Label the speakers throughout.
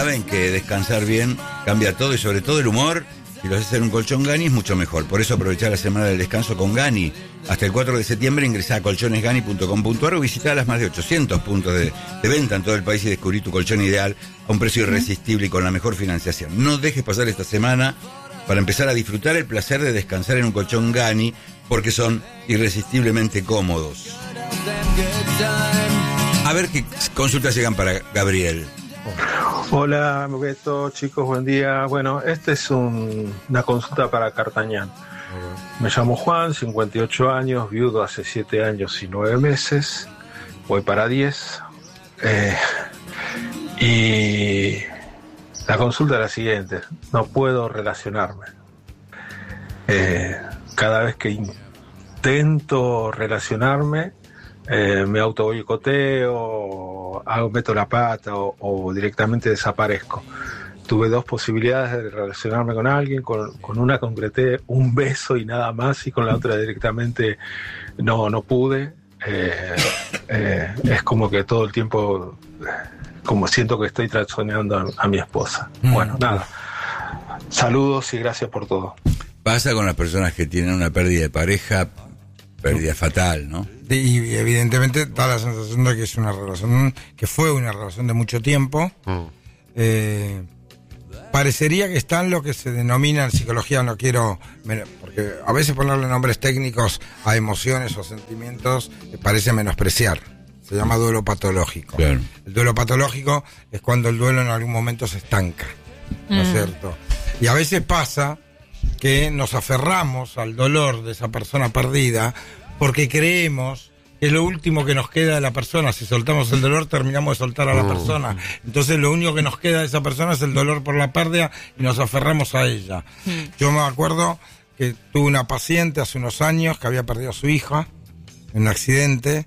Speaker 1: Saben que descansar bien cambia todo y sobre todo el humor. Si lo haces en un colchón Gani es mucho mejor. Por eso aprovechá la semana del descanso con Gani. Hasta el 4 de septiembre ingresá a colchonesgani.com.ar o visitá las más de 800 puntos de venta en todo el país y descubrí tu colchón ideal a un precio irresistible y con la mejor financiación. No dejes pasar esta semana para empezar a disfrutar el placer de descansar en un colchón Gani, porque son irresistiblemente cómodos. A ver qué consultas llegan para Gabriel.
Speaker 2: Hola, Beto, chicos, buen día. Bueno, esta es una consulta para Cartañán. Me llamo Juan, 58 años, viudo hace 7 años y 9 meses. Voy para 10. Y la consulta es la siguiente. No puedo relacionarme. Cada vez que intento relacionarme, me auto boicoteo, meto la pata o directamente desaparezco. Tuve 2 posibilidades de relacionarme con alguien, con una concreté un beso y nada más, y con la otra directamente no pude. Es como que todo el tiempo, como siento que estoy traicionando a mi esposa. Bueno, nada. Saludos y gracias por todo.
Speaker 1: Pasa con las personas que tienen una pérdida de pareja, pérdida fatal, ¿no?
Speaker 3: Y evidentemente da la sensación de que es una relación, que fue una relación de mucho tiempo. Parecería que está en lo que se denomina en psicología, no quiero, porque a veces ponerle nombres técnicos a emociones o sentimientos parece menospreciar. Se llama duelo patológico. Claro. El duelo patológico es cuando el duelo en algún momento se estanca, ¿no es cierto? Y a veces pasa que nos aferramos al dolor de esa persona perdida porque creemos que es lo último que nos queda de la persona. Si soltamos el dolor, terminamos de soltar a la persona. Entonces lo único que nos queda de esa persona es el dolor por la pérdida y nos aferramos a ella. Yo me acuerdo que tuve una paciente hace unos años que había perdido a su hija en un accidente,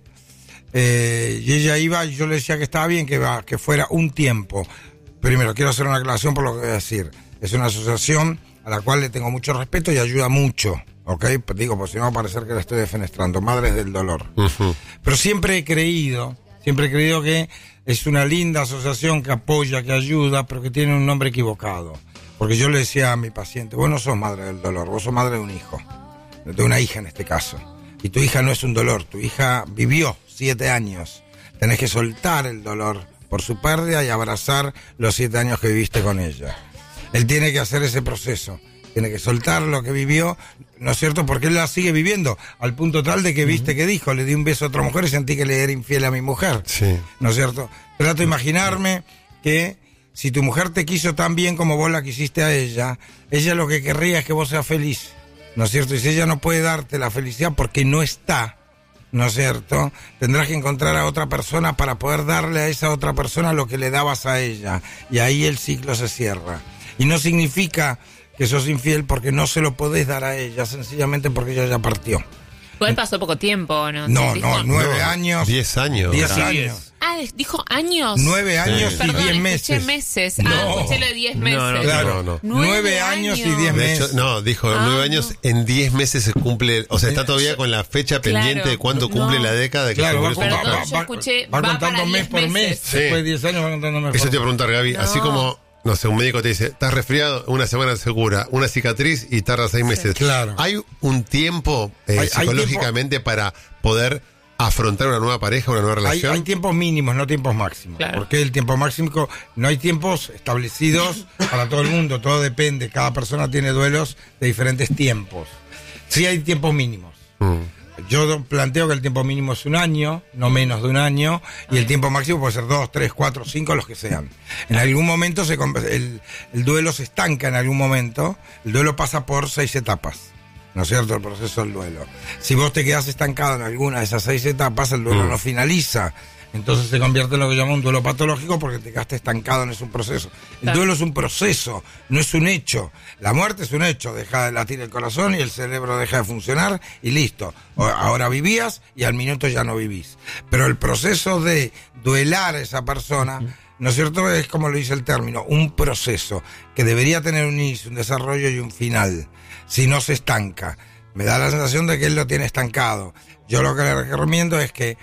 Speaker 3: y ella iba y yo le decía que estaba bien que fuera un tiempo. Primero, quiero hacer una aclaración por lo que voy a decir. Es una asociación a la cual le tengo mucho respeto y ayuda mucho, ¿ok? Digo, pues si no va a parecer que la estoy defenestrando. Madres del Dolor. Pero siempre he creído que es una linda asociación que apoya, que ayuda, pero que tiene un nombre equivocado. Porque yo le decía a mi paciente, vos no sos madre del dolor, vos sos madre de un hijo, de una hija en este caso. Y tu hija no es un dolor, tu hija vivió 7 años. Tenés que soltar el dolor por su pérdida y abrazar los 7 años que viviste con ella. Él tiene que hacer ese proceso, tiene que soltar lo que vivió, ¿no es cierto? Porque él la sigue viviendo, al punto tal de que viste que dijo, le di un beso a otra mujer y sentí que le era infiel a mi mujer, sí. ¿No es cierto? Trato de imaginarme que si tu mujer te quiso tan bien como vos la quisiste a ella lo que querría es que vos seas feliz, ¿no es cierto? Y si ella no puede darte la felicidad porque no está, ¿no es cierto? Tendrás que encontrar a otra persona para poder darle a esa otra persona lo que le dabas a ella, y ahí el ciclo se cierra. Y no significa que sos infiel porque no se lo podés dar a ella, sencillamente porque ella ya partió.
Speaker 4: Igual pasó poco tiempo, ¿no?
Speaker 3: No, 9 años.
Speaker 5: 10 años.
Speaker 3: 10 años.
Speaker 4: Ah, dijo años.
Speaker 3: 9 años y 10 meses.
Speaker 4: Escuché meses.
Speaker 3: No.
Speaker 4: Escuché lo de 10 meses.
Speaker 5: No,
Speaker 3: claro,
Speaker 5: no.
Speaker 3: 9 años y 10
Speaker 5: De
Speaker 3: meses.
Speaker 5: hecho, no, dijo 9 años, en 10 meses se cumple, o sea, está todavía con la fecha pendiente de cuándo cumple la década de que
Speaker 3: claro,
Speaker 5: se
Speaker 4: Perdón, yo escuché,
Speaker 3: va contando mes por mes.
Speaker 5: Sí.
Speaker 3: Después de 10 años va contando mes por mes.
Speaker 5: Eso te iba a preguntar, Gaby, así como, no sé, un médico te dice, estás resfriado, una semana segura, una cicatriz y tarda 6 meses.
Speaker 3: Claro.
Speaker 5: ¿Hay un tiempo psicológicamente para poder afrontar una nueva pareja, una nueva relación?
Speaker 3: Hay tiempos mínimos, no tiempos máximos. Claro. Porque el tiempo máximo, no hay tiempos establecidos para todo el mundo, todo depende. Cada persona tiene duelos de diferentes tiempos. Sí hay tiempos mínimos. Yo planteo que el tiempo mínimo es 1 año, no menos de 1 año, y el tiempo máximo puede ser 2, 3, 4, 5, los que sean. En algún momento el duelo se estanca, en algún momento. El duelo pasa por 6 etapas, ¿no es cierto? El proceso del duelo. Si vos te quedás estancado en alguna de esas 6 etapas, el duelo no finaliza. Entonces se convierte en lo que llama un duelo patológico porque te quedaste estancado en ese proceso. El duelo es un proceso, no es un hecho. La muerte es un hecho, deja de latir el corazón y el cerebro deja de funcionar y listo. Ahora vivías y al minuto ya no vivís. Pero el proceso de duelar a esa persona, ¿no es cierto? Es como lo dice el término, un proceso que debería tener un inicio, un desarrollo y un final. Si no se estanca. Me da la sensación de que él lo tiene estancado. Yo lo que le recomiendo es que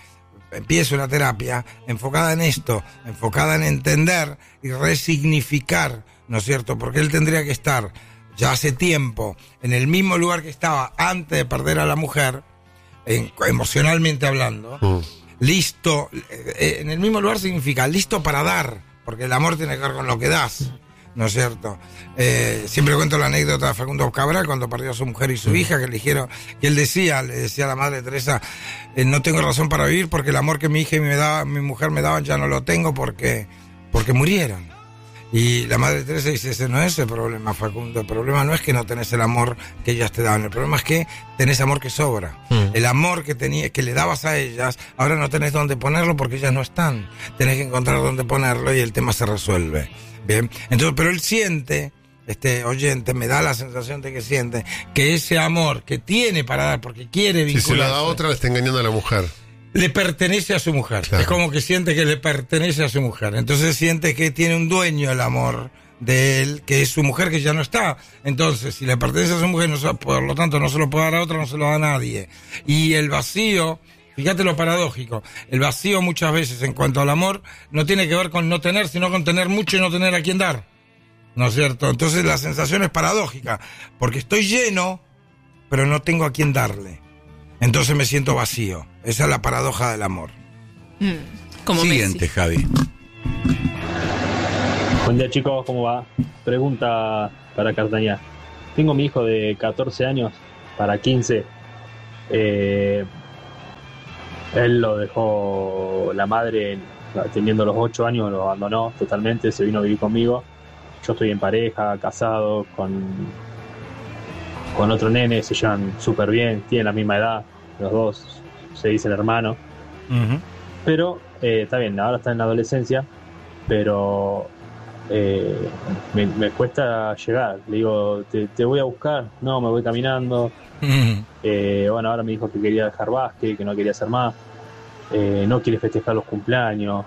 Speaker 3: empiece una terapia enfocada en esto, enfocada en entender y resignificar, ¿no es cierto? Porque él tendría que estar ya hace tiempo en el mismo lugar que estaba antes de perder a la mujer, emocionalmente hablando, listo, en el mismo lugar significa listo para dar, porque el amor tiene que ver con lo que das, ¿no es cierto? Siempre cuento la anécdota de Facundo Cabral cuando perdió a su mujer y su hija, que eligieron, que él le decía a la madre Teresa, no tengo razón para vivir porque el amor que mi hija y mi mujer me daban ya no lo tengo porque murieron. Y la madre Teresa dice, ese no es el problema, Facundo, el problema no es que no tenés el amor que ellas te daban, el problema es que tenés amor que sobra. El amor que le dabas a ellas, ahora no tenés dónde ponerlo porque ellas no están. Tenés que encontrar dónde ponerlo y el tema se resuelve. Bien, entonces, pero él siente, este oyente me da la sensación de que siente que ese amor que tiene para dar, porque quiere vincularse,
Speaker 5: si se lo da a otra, le está engañando a la mujer.
Speaker 3: Le pertenece a su mujer. Claro. Es como que siente que le pertenece a su mujer. Entonces siente que tiene un dueño el amor de él, que es su mujer que ya no está. Entonces, si le pertenece a su mujer, por lo tanto no se lo puede dar a otra, no se lo da a nadie. Y el vacío, fíjate lo paradójico, el vacío muchas veces en cuanto al amor no tiene que ver con no tener, sino con tener mucho y no tener a quien dar. ¿No es cierto? Entonces la sensación es paradójica, porque estoy lleno, pero no tengo a quien darle. Entonces me siento vacío. Esa es la paradoja del amor.
Speaker 4: Como
Speaker 1: Siguiente,
Speaker 4: Messi.
Speaker 1: Javi.
Speaker 6: Buen día, chicos, ¿cómo va? Pregunta para Cartañá. Tengo mi hijo de 14 años para 15. Él lo dejó la madre teniendo los 8 años, lo abandonó totalmente, se vino a vivir conmigo. Yo estoy en pareja, casado con otro nene, se llevan súper bien, tienen la misma edad, los dos se dicen hermanos. Pero está bien, ahora está en la adolescencia, pero me cuesta llegar. Le digo, te voy a buscar. No, me voy caminando. Bueno, ahora me dijo que quería dejar básquet, que no quería hacer más. No quiere festejar los cumpleaños.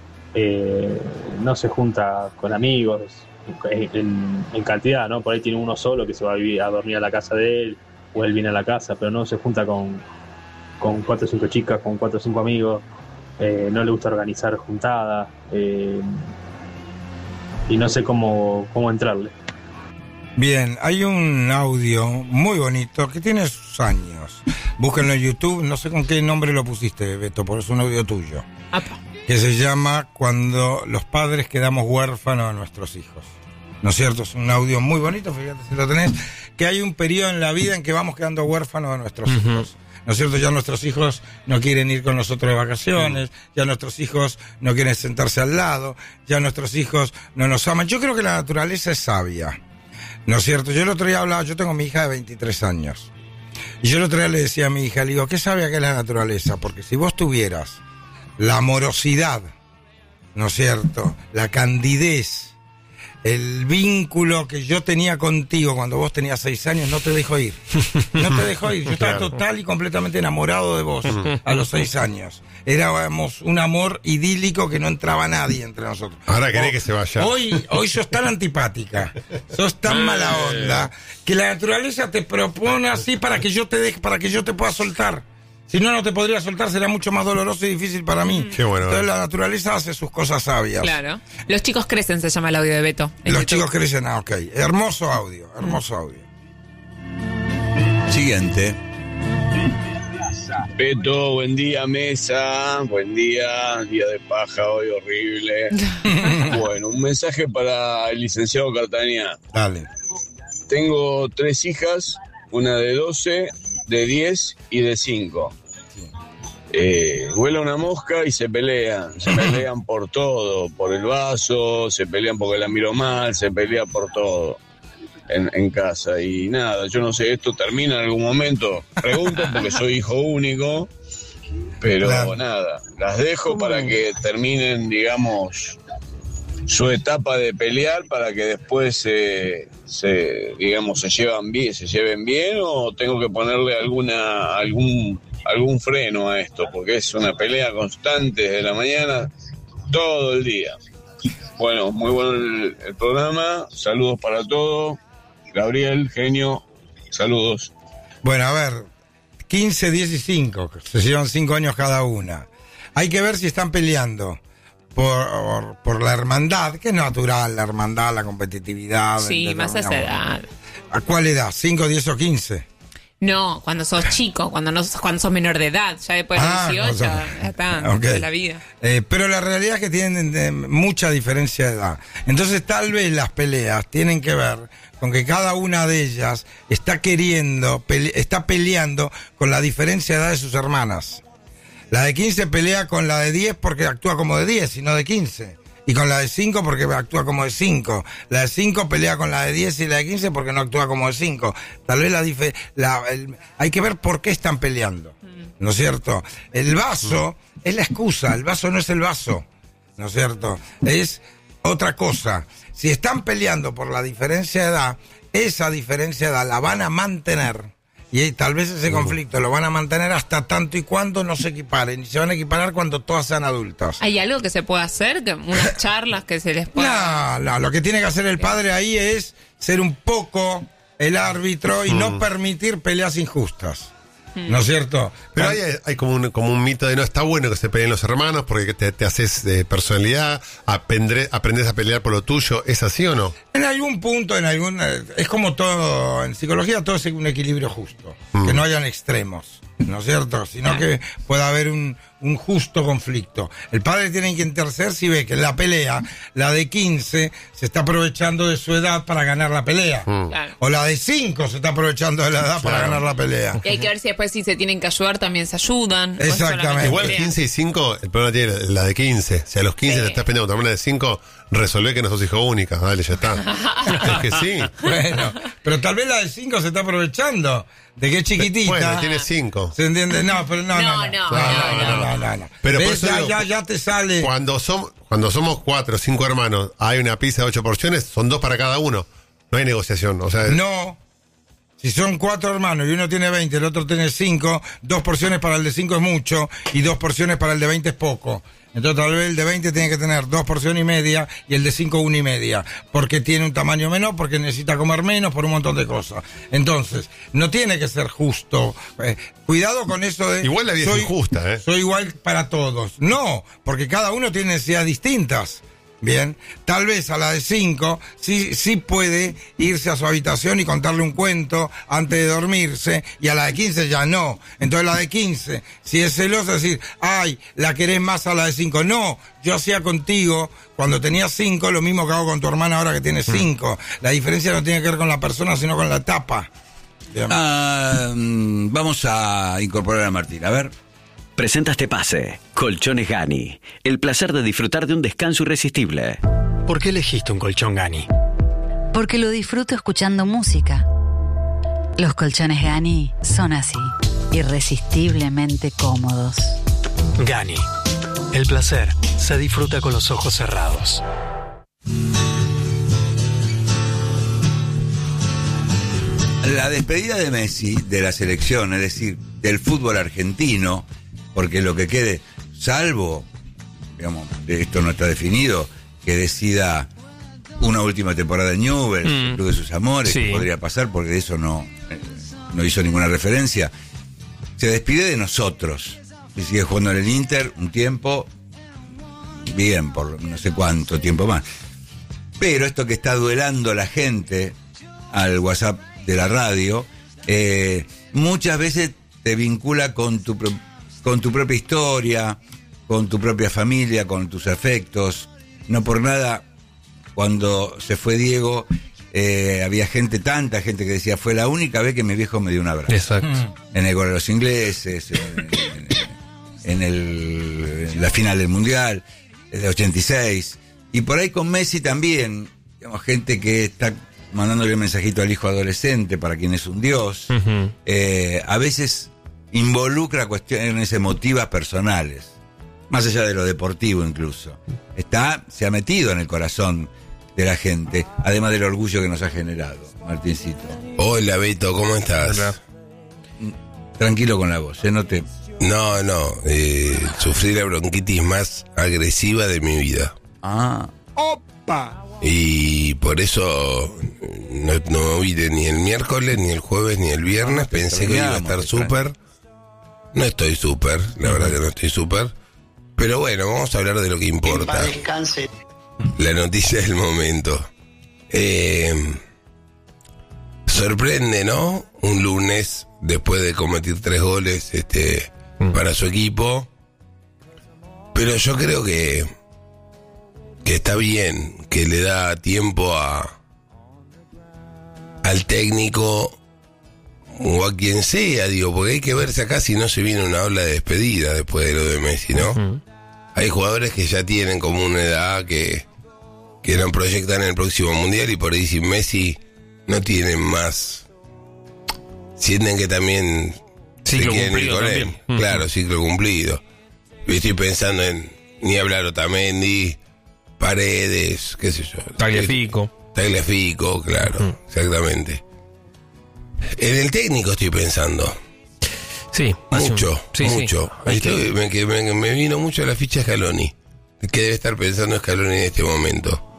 Speaker 6: No se junta con amigos en cantidad, ¿no? Por ahí tiene uno solo que se va a dormir a la casa de él, o él viene a la casa, pero no se junta con 4 o 5 chicas, con 4 o 5 amigos. No le gusta organizar juntadas, y no sé cómo entrarle.
Speaker 3: Bien, hay un audio muy bonito que tiene sus años. Búsquenlo en YouTube, no sé con qué nombre lo pusiste, Beto, pero es un audio tuyo.
Speaker 4: Apa.
Speaker 3: Que se llama Cuando los padres quedamos huérfanos a nuestros hijos. ¿No es cierto? Es un audio muy bonito, fíjate si lo tenés, que hay un periodo en la vida en que vamos quedando huérfanos a nuestros hijos. ¿No es cierto? Ya nuestros hijos no quieren ir con nosotros de vacaciones, ya nuestros hijos no quieren sentarse al lado, ya nuestros hijos no nos aman. Yo creo que la naturaleza es sabia, ¿no es cierto? Yo el otro día hablaba, yo tengo mi hija de 23 años, y yo el otro día le decía a mi hija, le digo, ¿qué sabia que es la naturaleza? Porque si vos tuvieras la amorosidad, ¿no es cierto?, la candidez, el vínculo que yo tenía contigo cuando vos tenías 6 años, no te dejo ir. No te dejo ir. Yo estaba total y completamente enamorado de vos a los 6 años. Éramos un amor idílico que no entraba nadie entre nosotros.
Speaker 5: Ahora querés que se vaya.
Speaker 3: Hoy sos tan antipática, sos tan mala onda, que la naturaleza te propone así para que yo te deje, para que yo te pueda soltar. Si no, no te podría soltar, será mucho más doloroso y difícil para mí.
Speaker 5: Qué bueno.
Speaker 3: Entonces la naturaleza hace sus cosas sabias.
Speaker 4: Claro. Los chicos crecen, se llama el audio de Beto.
Speaker 3: Los chicos crecen, ok. Hermoso audio, hermoso audio.
Speaker 1: Siguiente.
Speaker 7: Beto, buen día, mesa. Buen día de paja hoy, horrible. Bueno, un mensaje para el licenciado Cartañá.
Speaker 3: Dale.
Speaker 7: Tengo 3 hijas, una de 12, de 10 y de 5. Vuela una mosca y se pelean por todo, por el vaso, se pelean porque la miro mal, se pelea por todo en casa. Y nada, yo no sé, ¿esto termina en algún momento? Pregunto porque soy hijo único, pero claro, nada, las dejo para que terminen, digamos, su etapa de pelear, para que después se lleven bien, o tengo que ponerle algún freno a esto, porque es una pelea constante desde la mañana todo el día. Bueno, muy bueno el programa, saludos para todos. Gabriel, genio, saludos.
Speaker 3: Bueno, a ver, 15, 10 y 5, se llevan 5 años cada una. Hay que ver si están peleando por la hermandad, que es natural, la hermandad, la competitividad.
Speaker 4: Sí, más a esa edad.
Speaker 3: ¿A cuál edad? ¿5, 10 o 15?
Speaker 4: No, cuando sos chico, cuando sos menor de edad, ya después de 18, ya está,
Speaker 3: okay.
Speaker 4: de la vida.
Speaker 3: Pero la realidad es que tienen mucha diferencia de edad. Entonces tal vez las peleas tienen que ver con que cada una de ellas está peleando con la diferencia de edad de sus hermanas. La de 15 pelea con la de 10 porque actúa como de 10 y no de 15. Y con la de 5 porque actúa como de 5. La de 5 pelea con la de 10 y la de 15 porque no actúa como de 5. Tal vez hay que ver por qué están peleando. ¿No es cierto? El vaso es la excusa, el vaso no es el vaso. ¿No es cierto? Es otra cosa. Si están peleando por la diferencia de edad, esa diferencia de edad la van a mantener. Y tal vez ese conflicto lo van a mantener hasta tanto y cuando no se equiparen. Y se van a equiparar cuando todas sean adultas.
Speaker 4: ¿Hay algo que se pueda hacer? ¿Unas charlas que se les pueda...?
Speaker 3: No, lo que tiene que hacer el padre ahí es ser un poco el árbitro y no permitir peleas injustas. ¿No es cierto?
Speaker 5: Pero hay como un mito de no está bueno que se peleen los hermanos porque te haces de personalidad, aprendes a pelear por lo tuyo. ¿Es así o no?
Speaker 3: En algún punto, es como todo, en psicología todo es un equilibrio justo, que no hayan extremos, ¿no es cierto? Sino que pueda haber un justo conflicto. El padre tiene que interceder si ve que en la pelea, la de 15 se está aprovechando de su edad para ganar la pelea.
Speaker 4: Claro.
Speaker 3: O la de 5 se está aprovechando de la edad para ganar la pelea.
Speaker 4: Y hay que ver si después si se tienen que ayudar también se ayudan.
Speaker 3: Exactamente.
Speaker 5: Igual 15 y 5, el problema tiene la de 15. Si a los 15 te estás peleando con tu hermana de 5, resolvé que no sos hijo única. Dale, ya está. Es que sí.
Speaker 3: Bueno, pero tal vez la de 5 se está aprovechando de que es chiquitita.
Speaker 5: Bueno, tiene 5.
Speaker 3: ¿Se entiende? No, pero no.
Speaker 5: Pero
Speaker 3: ¿ves?
Speaker 5: por eso
Speaker 3: Ya te sale.
Speaker 5: Cuando somos 4 o 5 hermanos, hay una pizza de 8 porciones, son 2 para cada uno. No hay negociación. O sea,
Speaker 3: no. Si son 4 hermanos y uno tiene 20, el otro tiene 5, 2 porciones para el de 5 es mucho y 2 porciones para el de 20 es poco. Entonces tal vez el de 20 tiene que tener 2 porciones y media y el de 5 1 y media, porque tiene un tamaño menor, porque necesita comer menos, por un montón de cosas. Entonces, no tiene que ser justo. Cuidado con eso de...
Speaker 5: Igual la vida es injusta, ¿eh?
Speaker 3: Soy igual para todos. No, porque cada uno tiene necesidades distintas. Bien, tal vez a la de 5 sí puede irse a su habitación y contarle un cuento antes de dormirse, y a la de 15 ya no. Entonces la de 15, si es celosa, decir, ay, la querés más a la de 5. No, yo hacía contigo cuando tenías 5 lo mismo que hago con tu hermana ahora que tiene 5. La diferencia no tiene que ver con la persona, sino con la etapa.
Speaker 1: Vamos a incorporar a Martín, a ver.
Speaker 8: Presenta este pase, Colchones Gani. El placer de disfrutar de un descanso irresistible.
Speaker 9: ¿Por qué elegiste un colchón Gani?
Speaker 10: Porque lo disfruto escuchando música. Los colchones Gani son así, irresistiblemente cómodos.
Speaker 9: Gani. El placer se disfruta con los ojos cerrados.
Speaker 1: La despedida de Messi de la selección, es decir, del fútbol argentino, porque lo que quede, salvo, digamos, esto no está definido, que decida una última temporada en Newell's, el Club de sus amores, que podría pasar, porque de eso no hizo ninguna referencia. Se despide de nosotros. Y sigue jugando en el Inter un tiempo, bien, por no sé cuánto tiempo más. Pero esto que está duelando la gente al WhatsApp de la radio, muchas veces te vincula con tu propia historia, con tu propia familia, con tus afectos. No por nada, cuando se fue Diego, había tanta gente que decía, fue la única vez que mi viejo me dio un abrazo.
Speaker 5: Exacto.
Speaker 1: En el gol de los ingleses, en la final del Mundial, de 86. Y por ahí con Messi también, digamos, gente que está mandándole un mensajito al hijo adolescente, para quien es un dios. A veces involucra cuestiones emotivas personales, más allá de lo deportivo incluso. Se ha metido en el corazón de la gente, además del orgullo que nos ha generado. Martincito.
Speaker 11: Hola Beto, ¿cómo estás?
Speaker 1: Hola. Tranquilo con la voz, No,
Speaker 11: sufrí la bronquitis más agresiva de mi vida.
Speaker 3: ¡Opa!
Speaker 11: Y por eso no vine ni el miércoles, ni el jueves, ni el viernes. Pensé que iba a estar súper. No estoy súper, la verdad que no estoy súper. Pero bueno, vamos a hablar de lo que importa.
Speaker 12: Descanse.
Speaker 11: La noticia del momento. Sorprende, ¿no? Un lunes, después de cometer 3 goles para su equipo. Pero yo creo que está bien, que le da tiempo al técnico o a quien sea, digo, porque hay que verse acá si no se viene una ola de despedida después de lo de Messi, ¿no? Hay jugadores que ya tienen como una edad que no proyectan en el próximo mundial y por ahí sin Messi no tienen más. Sienten que también
Speaker 13: ciclo
Speaker 11: se quieren ir
Speaker 13: cumplido
Speaker 11: con
Speaker 13: también.
Speaker 11: él. Claro, ciclo cumplido. Y estoy pensando en ni hablar Otamendi, Paredes, qué sé yo. Tagliafico, claro, exactamente. En el técnico estoy pensando.
Speaker 13: Sí,
Speaker 11: mucho.
Speaker 13: Sí.
Speaker 11: Me vino mucho la ficha Scaloni. ¿Qué debe estar pensando Scaloni en este momento?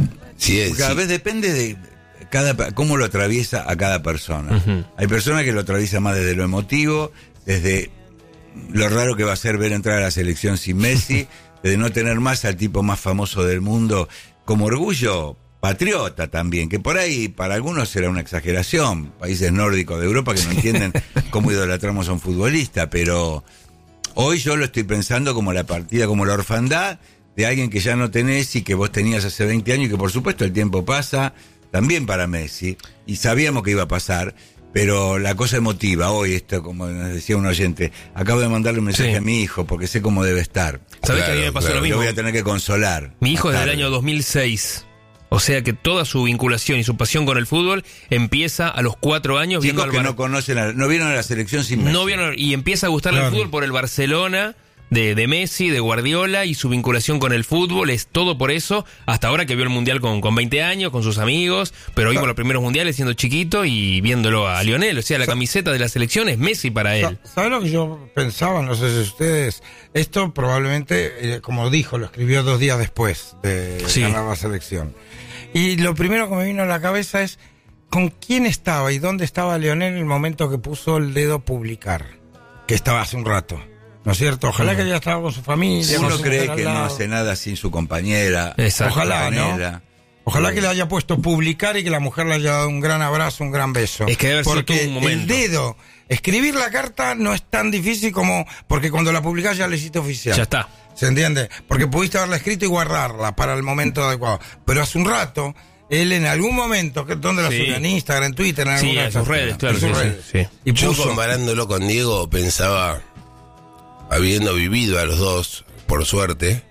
Speaker 1: Cada vez depende de cómo lo atraviesa a cada persona. Hay personas que lo atraviesan más desde lo emotivo, desde lo raro que va a ser ver entrar a la selección sin Messi, desde no tener más al tipo más famoso del mundo, como orgullo patriota también, que por ahí para algunos será una exageración, países nórdicos de Europa que no entienden cómo idolatramos a un futbolista, pero hoy yo lo estoy pensando como la partida, como la orfandad de alguien que ya no tenés y que vos tenías hace 20 años y que por supuesto el tiempo pasa también para Messi y sabíamos que iba a pasar, pero la cosa emotiva hoy, esto como nos decía un oyente, acabo de mandarle un mensaje a mi hijo porque sé cómo debe estar.
Speaker 13: ¿Sabés que a mí me pasó lo mismo?
Speaker 1: Lo voy a tener que consolar.
Speaker 13: Mi hijo es del año 2006. O sea que toda su vinculación y su pasión con el fútbol empieza a los 4 años viendo
Speaker 1: Chicos que no conocen, no vieron a la selección sin Messi.
Speaker 13: No vieron, y empieza a gustarle el fútbol por el Barcelona de Messi, de Guardiola, y su vinculación con el fútbol es todo por eso, hasta ahora que vio el Mundial con 20 años, con sus amigos, pero vimos los primeros mundiales siendo chiquito y viéndolo a Lionel, o sea, la camiseta de la selección es Messi para él.
Speaker 3: ¿Sabes lo que yo pensaba? No sé si ustedes, esto probablemente, como dijo, lo escribió 2 días después de ganar la selección. Y lo primero que me vino a la cabeza es ¿con quién estaba y dónde estaba Lionel en el momento que puso el dedo a publicar? Que estaba hace un rato, ¿no es cierto? Ojalá que ya estaba con su familia.
Speaker 1: Uno cree que no hace nada sin su compañera.
Speaker 3: Ojalá, ¿no? Ojalá que le haya puesto publicar y que la mujer le haya dado un gran abrazo, un gran beso.
Speaker 13: Es que debe ser todo un momento.
Speaker 3: El dedo, escribir la carta no es tan difícil como... Porque cuando la publicás ya la hiciste oficial.
Speaker 13: Ya está.
Speaker 3: ¿Se entiende? Porque pudiste haberla escrito y guardarla para el momento adecuado. Pero hace un rato, él en algún momento, ¿dónde la subió? En Instagram, en Twitter, en alguna
Speaker 13: en sus redes, claro.
Speaker 3: En sus redes.
Speaker 13: Sí.
Speaker 3: Y
Speaker 11: yo
Speaker 3: puso,
Speaker 11: comparándolo con Diego, pensaba, habiendo vivido a los dos, por suerte,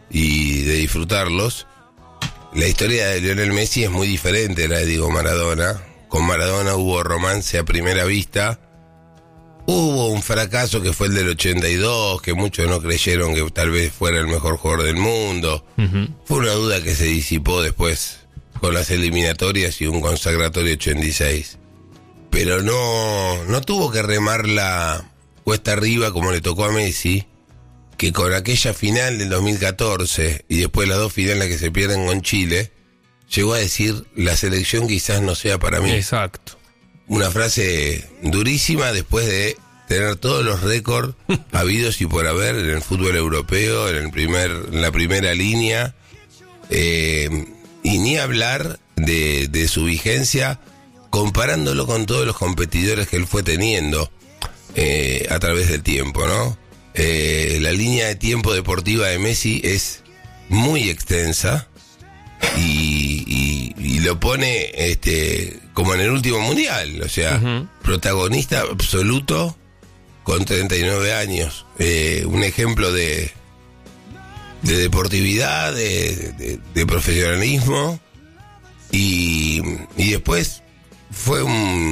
Speaker 11: y de disfrutarlos, la historia de Lionel Messi es muy diferente a la de Diego Maradona. Con Maradona hubo romance a primera vista. Hubo un fracaso que fue el del 82, que muchos no creyeron que tal vez fuera el mejor jugador del mundo. Fue una duda que se disipó después con las eliminatorias y un consagratorio 86. Pero no tuvo que remarla cuesta arriba como le tocó a Messi, que con aquella final del 2014 y después las 2 finales que se pierden con Chile, llegó a decir, la selección quizás no sea para mí.
Speaker 13: Exacto.
Speaker 11: Una frase durísima después de tener todos los récords habidos y por haber en el fútbol europeo, en la primera línea, y ni hablar de su vigencia comparándolo con todos los competidores que él fue teniendo a través del tiempo, ¿no? La línea de tiempo deportiva de Messi es muy extensa y lo pone como en el último mundial, o sea, protagonista absoluto con 39 años, un ejemplo de deportividad, de profesionalismo, y después fue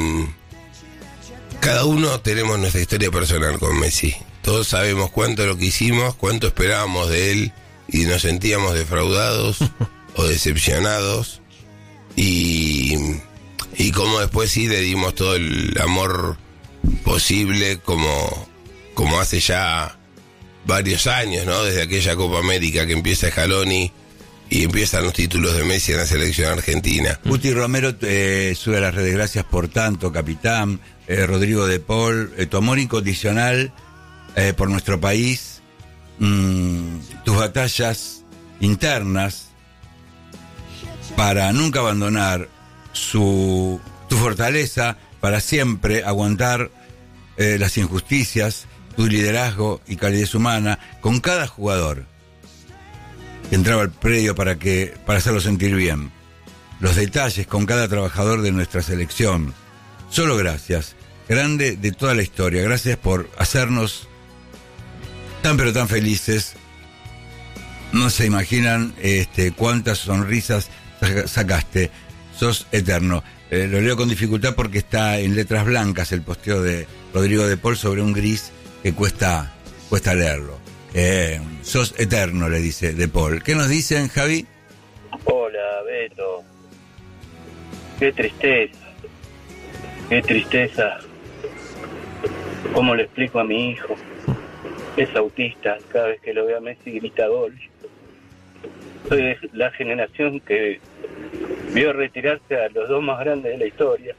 Speaker 11: cada uno tenemos nuestra historia personal con Messi. Todos sabemos cuánto lo que hicimos, cuánto esperábamos de él y nos sentíamos defraudados o decepcionados, y cómo después sí le dimos todo el amor posible, como hace ya varios años, ¿no? Desde aquella Copa América que empieza Scaloni y empiezan los títulos de Messi en la selección argentina.
Speaker 1: Guti Romero sube a las redes, gracias por tanto, capitán. Rodrigo de Paul, tu amor incondicional por nuestro país tus batallas internas para nunca abandonar tu fortaleza, para siempre aguantar las injusticias, tu liderazgo y calidez humana con cada jugador que entraba al predio para hacerlo sentir bien. Los detalles con cada trabajador de nuestra selección. Solo gracias. Grande de toda la historia. Gracias por hacernos tan pero tan felices. No se imaginan cuántas sonrisas sacaste. Sos eterno. Lo leo con dificultad porque está en letras blancas el posteo de Rodrigo de Paul sobre un gris que cuesta leerlo. Sos eterno, le dice de Paul. ¿Qué nos dicen, Javi?
Speaker 12: Hola, Beto. Qué tristeza. ¿Cómo le explico a mi hijo? Es autista. Cada vez que lo ve a Messi grita gol. Soy de la generación que vio retirarse a los dos más grandes de la historia.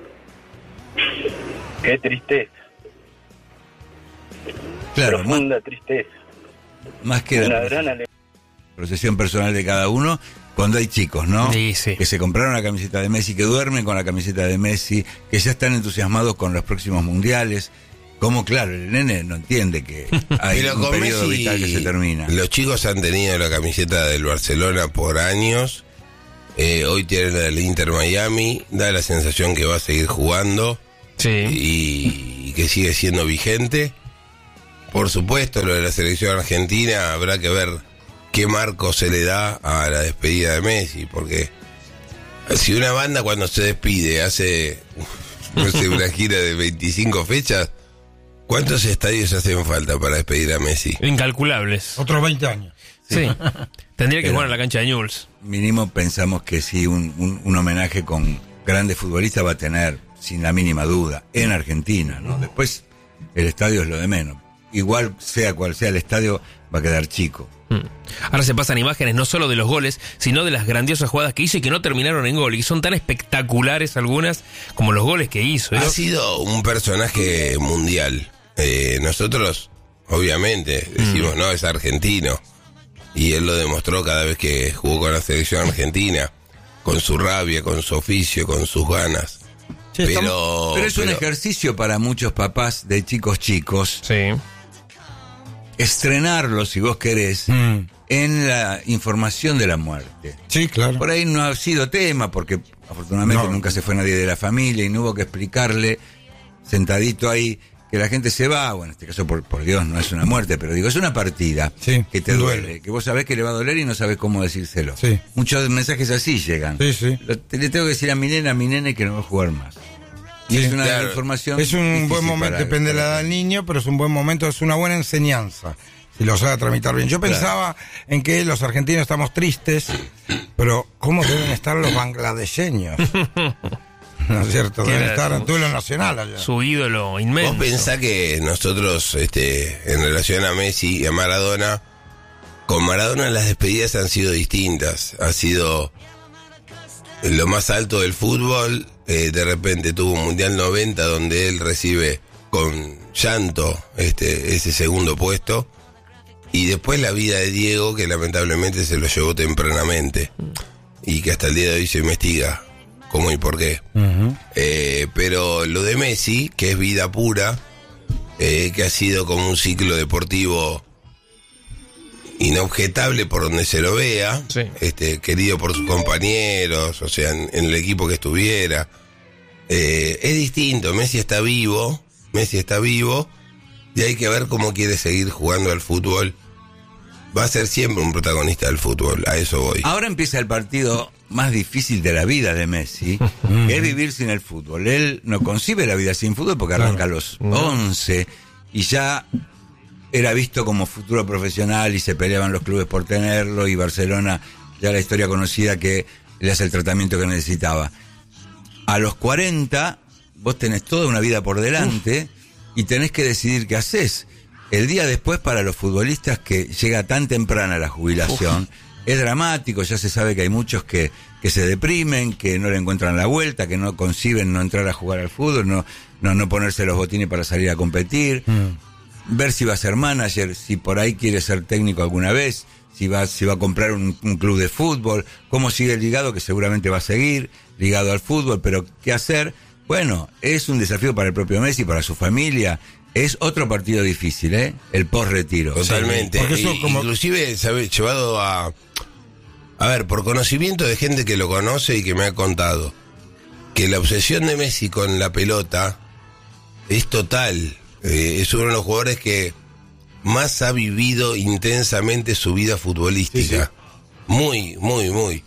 Speaker 12: Qué tristeza.
Speaker 1: Claro,
Speaker 12: profunda tristeza.
Speaker 1: Más que
Speaker 12: una
Speaker 1: la
Speaker 12: gran
Speaker 1: procesión personal de cada uno, cuando hay chicos, ¿no?
Speaker 13: Sí, sí.
Speaker 1: Que se compraron la camiseta de Messi, que duermen con la camiseta de Messi, que ya están entusiasmados con los próximos mundiales. Como, claro, el nene no entiende que hay un periodo
Speaker 11: Messi,
Speaker 1: vital que se termina.
Speaker 11: Los chicos han tenido la camiseta del Barcelona por años. Hoy tienen la del Inter Miami. Da la sensación que va a seguir jugando.
Speaker 13: Sí.
Speaker 11: Y que sigue siendo vigente. Por supuesto, lo de la selección argentina, habrá que ver qué marco se le da a la despedida de Messi. Porque si una banda cuando se despide hace, no sé, una gira de 25 fechas... ¿Cuántos estadios hacen falta para despedir a Messi?
Speaker 13: Incalculables.
Speaker 3: Otros 20 años.
Speaker 13: Sí. Tendría que jugar en la cancha de Newell's.
Speaker 1: Mínimo pensamos que sí, un homenaje con grandes futbolistas va a tener, sin la mínima duda, en Argentina, ¿no? Después, el estadio es lo de menos. Igual sea cual sea el estadio, va a quedar chico.
Speaker 13: Ahora se pasan imágenes no solo de los goles, sino de las grandiosas jugadas que hizo y que no terminaron en gol. Y son tan espectaculares algunas como los goles que hizo.
Speaker 11: Ha sido un personaje mundial. Nosotros, obviamente, decimos, no, es argentino. Y él lo demostró cada vez que jugó con la selección argentina. Con su rabia, con su oficio, con sus ganas.
Speaker 1: Sí, pero es un ejercicio para muchos papás de chicos.
Speaker 13: Sí.
Speaker 1: Estrenarlo, si vos querés, en la información de la muerte.
Speaker 3: Sí, claro.
Speaker 1: Por ahí no ha sido tema, porque afortunadamente nunca se fue nadie de la familia y no hubo que explicarle, sentadito ahí, que la gente se va. Bueno, en este caso, por Dios, no es una muerte, pero digo, es una partida que te duele, que vos sabés que le va a doler y no sabés cómo decírselo.
Speaker 3: Sí.
Speaker 1: Muchos mensajes así llegan.
Speaker 3: Sí.
Speaker 1: Le tengo que decir a mi nene que no va a jugar más. Y es una información.
Speaker 3: Es un buen momento, depende de la edad del niño, pero es un buen momento, es una buena enseñanza, si lo sabe tramitar bien. Yo pensaba en que los argentinos estamos tristes, pero ¿cómo deben estar los bangladeseños? ¿No es cierto? Deben estar en duelo nacional allá.
Speaker 13: Su ídolo inmenso.
Speaker 11: Vos pensás que nosotros, en relación a Messi y a Maradona, con Maradona las despedidas han sido distintas. Ha sido lo más alto del fútbol. De repente tuvo un Mundial 90 donde él recibe con llanto ese segundo puesto. Y después la vida de Diego, que lamentablemente se lo llevó tempranamente. Y que hasta el día de hoy se investiga cómo y por qué. Pero lo de Messi, que es vida pura, que ha sido como un ciclo deportivo inobjetable por donde se lo vea, querido por sus compañeros, o sea, en el equipo que estuviera. Es distinto, Messi está vivo, y hay que ver cómo quiere seguir jugando al fútbol. Va a ser siempre un protagonista del fútbol, a eso voy.
Speaker 1: Ahora empieza el partido más difícil de la vida de Messi, que es vivir sin el fútbol. Él no concibe la vida sin fútbol porque arranca a los 11 y ya era visto como futuro profesional y se peleaban los clubes por tenerlo, y Barcelona, ya la historia conocida, que le hace el tratamiento que necesitaba. A los 40 vos tenés toda una vida por delante y tenés que decidir qué haces. El día después, para los futbolistas, que llega tan temprana la jubilación, es dramático. Ya se sabe que hay muchos que se deprimen, que no le encuentran la vuelta, que no conciben no entrar a jugar al fútbol, no ponerse los botines para salir a competir. ver si va a ser manager, si por ahí quiere ser técnico alguna vez, si va a comprar un club de fútbol, cómo sigue ligado, que seguramente va a seguir ligado al fútbol, pero ¿qué hacer? Bueno, es un desafío para el propio Messi, para su familia. Es otro partido difícil, el post-retiro.
Speaker 11: Totalmente.
Speaker 1: Porque eso
Speaker 11: inclusive se ha llevado a ver, por conocimiento de gente que lo conoce y que me ha contado, que la obsesión de Messi con la pelota es total. Es uno de los jugadores que más ha vivido intensamente su vida futbolística. Sí. Muy, muy, muy.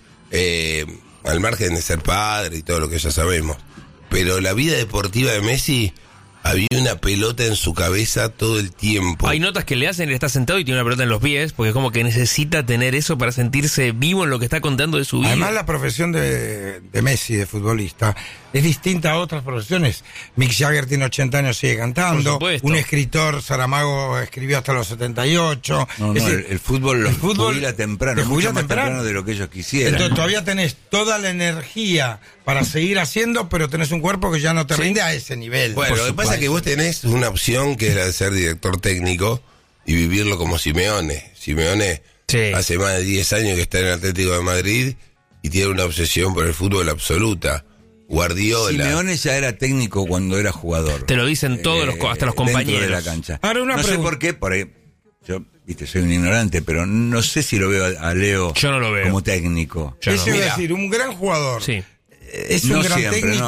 Speaker 11: Al margen de ser padre y todo lo que ya sabemos. Pero la vida deportiva de Messi, había una pelota en su cabeza todo el tiempo.
Speaker 13: Hay notas que le hacen, él está sentado y tiene una pelota en los pies, porque es como que necesita tener eso para sentirse vivo en lo que está contando de su vida.
Speaker 3: Además, la profesión de Messi, de futbolista, es distinta a otras profesiones. Mick Jagger tiene 80 años, sigue cantando. Un escritor, Saramago, escribió hasta los 78.
Speaker 1: No, el fútbol los jubila temprano, mucho más temprano de lo que ellos quisieran.
Speaker 3: Entonces todavía tenés toda la energía para seguir haciendo, pero tenés un cuerpo que ya no te rinde a ese nivel.
Speaker 11: Bueno, lo que pasa es que vos tenés una opción que es la de ser director técnico y vivirlo como Simeone. Simeone hace más de 10 años que está en el Atlético de Madrid y tiene una obsesión por el fútbol absoluta. Guardiola.
Speaker 1: Simeone ya era técnico cuando era jugador.
Speaker 13: Te lo dicen todos hasta los compañeros
Speaker 1: de la cancha.
Speaker 3: Ahora
Speaker 1: no sé por qué, por ahí, yo soy un ignorante, pero no sé si lo veo a Leo
Speaker 13: yo no lo veo
Speaker 1: como técnico.
Speaker 3: Eso iba a decir, un gran jugador.
Speaker 13: Sí.
Speaker 3: Es un gran técnico.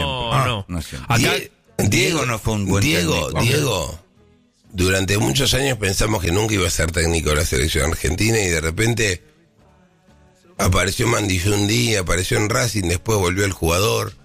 Speaker 1: No siempre. Acá, Diego no fue un buen técnico.
Speaker 11: Diego, durante muchos años pensamos que nunca iba a ser técnico de la selección argentina y de repente apareció Mandillú un día, apareció en Racing, después volvió el jugador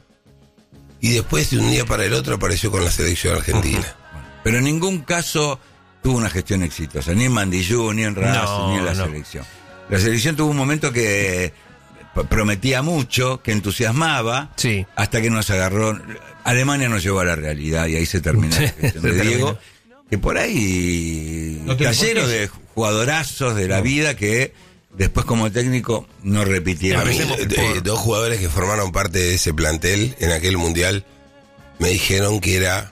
Speaker 11: y después de un día para el otro apareció con la selección argentina.
Speaker 1: Pero en ningún caso tuvo una gestión exitosa, ni en Mandillú, ni en Racing, ni en la selección. La selección tuvo un momento que prometía mucho, que entusiasmaba, hasta que nos agarró. Alemania nos llevó a la realidad y ahí se terminó la gestión de Diego, que por ahí cayeron de jugadorazos de la vida que después como técnico no repitieron.
Speaker 11: A mí, dos jugadores que formaron parte de ese plantel en aquel mundial me dijeron que era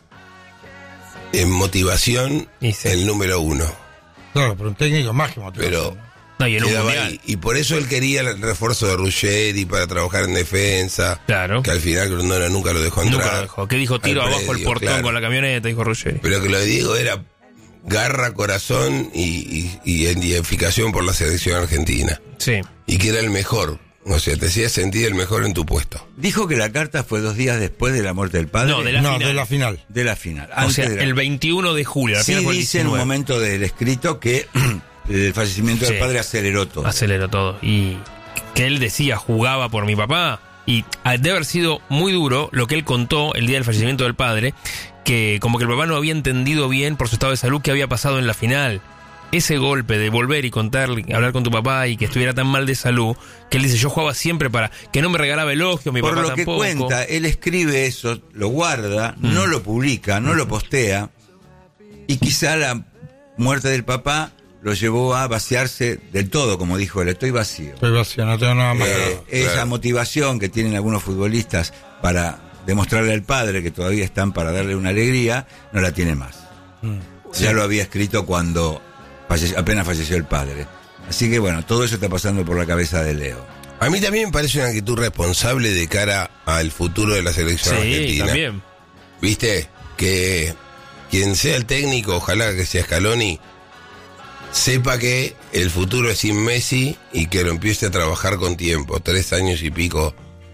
Speaker 11: en motivación el número 1.
Speaker 3: Claro, pero un técnico más que motivación.
Speaker 11: Pero y, y por eso él quería el refuerzo de Ruggeri para trabajar en defensa.
Speaker 13: Claro.
Speaker 11: Que al final Grondona nunca lo dejó entrar.
Speaker 13: Nunca lo dejó. ¿Qué dijo? Tiro abajo el portón con la camioneta, dijo Ruggeri.
Speaker 11: Pero que lo de Diego era garra, corazón y identificación por la selección argentina.
Speaker 13: Sí.
Speaker 11: Y que era el mejor. O sea, te hacía sentir el mejor en tu puesto.
Speaker 1: Dijo que la carta fue 2 días después de la muerte del padre.
Speaker 13: No, de la final.
Speaker 1: De la final.
Speaker 13: O sea, el 21 de julio.
Speaker 1: Sí, dice en un momento del escrito que el fallecimiento del padre aceleró todo.
Speaker 13: Aceleró todo. Y que él decía, jugaba por mi papá. Y debe haber sido muy duro lo que él contó el día del fallecimiento del padre, que como que el papá no había entendido bien por su estado de salud qué había pasado en la final. Ese golpe de volver y hablar con tu papá y que estuviera tan mal de salud, que él dice, yo jugaba siempre para que no me regalaba elogios, mi papá tampoco.
Speaker 1: Por lo que cuenta, él escribe eso, lo guarda, no lo publica, no lo postea, y quizá la muerte del papá lo llevó a vaciarse del todo, como dijo él, estoy vacío.
Speaker 3: Estoy vacío, no tengo nada más.
Speaker 1: Esa motivación que tienen algunos futbolistas para demostrarle al padre que todavía están para darle una alegría, no la tiene más. Ya lo había escrito cuando apenas falleció el padre. Así que bueno, todo eso está pasando por la cabeza de Leo.
Speaker 11: A mí también me parece una actitud responsable de cara al futuro de la selección argentina.
Speaker 13: Sí, también.
Speaker 11: ¿Viste? Que quien sea el técnico, ojalá que sea Scaloni, sepa que el futuro es sin Messi y que lo empiece a trabajar con tiempo, 3 años y pico,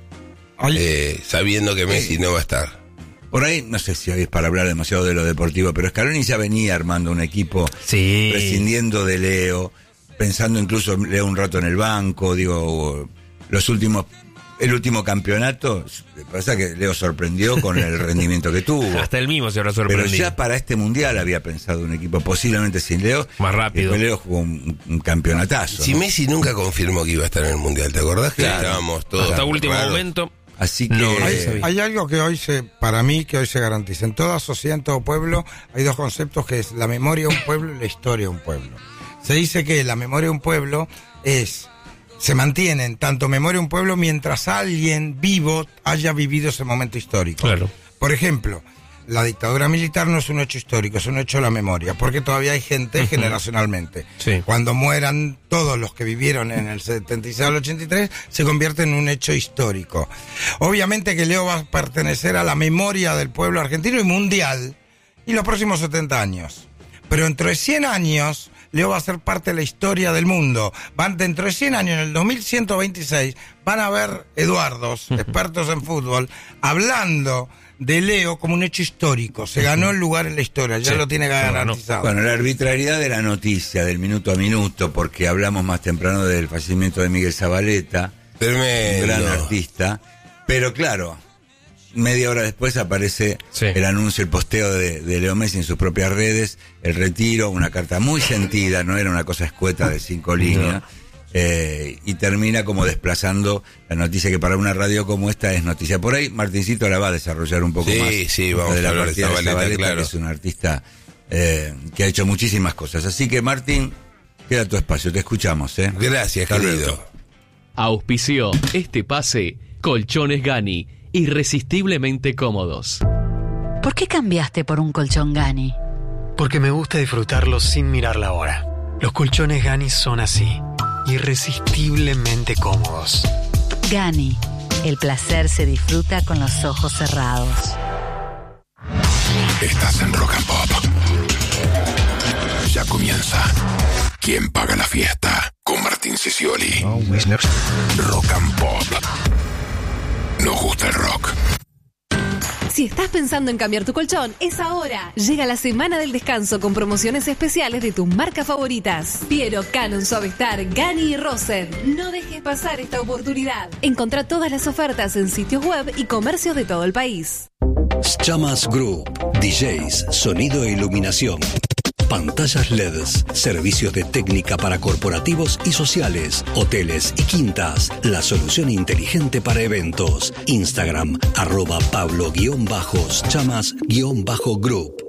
Speaker 11: sabiendo que Messi no va a estar.
Speaker 1: Por ahí, no sé si hoy es para hablar demasiado de lo deportivo, pero Scaloni ya venía armando un equipo, prescindiendo de Leo, pensando incluso Leo un rato en el banco, el último campeonato, pasa que Leo sorprendió con el rendimiento que tuvo.
Speaker 13: Hasta él mismo se habrá sorprendido.
Speaker 1: Pero ya para este mundial había pensado un equipo posiblemente sin Leo.
Speaker 13: Más rápido.
Speaker 1: Y Leo jugó un campeonatazo.
Speaker 11: Si Messi nunca confirmó que iba a estar en el mundial, ¿te acordás? Que estábamos todos
Speaker 13: hasta último momento.
Speaker 1: Así que
Speaker 3: hay algo que hoy para mí se garantiza. En toda sociedad, en todo pueblo, hay 2 conceptos que es la memoria de un pueblo y la historia de un pueblo. Se dice que la memoria de un pueblo se mantiene en tanto memoria de un pueblo mientras alguien vivo haya vivido ese momento histórico.
Speaker 13: Claro.
Speaker 3: Por ejemplo, la dictadura militar no es un hecho histórico, es un hecho de la memoria, porque todavía hay gente generacionalmente.
Speaker 13: Sí.
Speaker 3: Cuando mueran todos los que vivieron en el 76 al 83, se convierte en un hecho histórico. Obviamente que Leo va a pertenecer a la memoria del pueblo argentino y mundial, y los próximos 70 años. Pero dentro de 100 años, Leo va a ser parte de la historia del mundo. Dentro de 100 años, en el 2126, van a haber Eduardos, expertos en fútbol, hablando de Leo como un hecho histórico. Se ganó el lugar en la historia, ya lo tiene garantizado.
Speaker 1: Bueno, la arbitrariedad de la noticia, del minuto a minuto, porque hablamos más temprano del fallecimiento de Miguel Zabaleta, un gran artista, pero claro, media hora después aparece el anuncio, el posteo de Leo Messi en sus propias redes, el retiro, una carta muy sentida, no era una cosa escueta de 5 líneas, y termina como desplazando la noticia que para una radio como esta es noticia. Por ahí Martincito la va a desarrollar un poco más.
Speaker 11: Sí, vamos a hablar de Zabaleta, claro.
Speaker 1: Que es un artista que ha hecho muchísimas cosas. Así que Martín, queda tu espacio, te escuchamos.
Speaker 11: Gracias, querido.
Speaker 14: Auspició este pase Colchones Gani. Irresistiblemente cómodos.
Speaker 10: ¿Por qué cambiaste por un colchón Gani?
Speaker 9: Porque me gusta disfrutarlos sin mirar la hora. Los colchones Gani son así, irresistiblemente cómodos.
Speaker 10: Gani, el placer se disfruta con los ojos cerrados.
Speaker 15: Estás en Rock and Pop. Ya comienza. ¿Quién paga la fiesta? Con Martín Sicioli. Rock and Pop. Nos gusta el rock.
Speaker 16: Si estás pensando en cambiar tu colchón, es ahora. Llega la semana del descanso con promociones especiales de tus marcas favoritas. Piero, Canon, Suavestar, Gani y Rosen. No dejes pasar esta oportunidad. Encontrá todas las ofertas en sitios web y comercios de todo el país.
Speaker 17: Chamas Group, DJs, sonido e iluminación. Pantallas LEDs, servicios de técnica para corporativos y sociales, hoteles y quintas. La solución inteligente para eventos. Instagram, @Pablo_Chamas_Group.